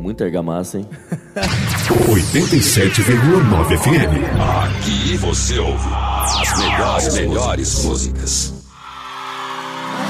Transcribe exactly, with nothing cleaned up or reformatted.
muita argamassa, hein? oitenta e sete vírgula nove F M. Aqui você ouve as melhores, melhores músicas.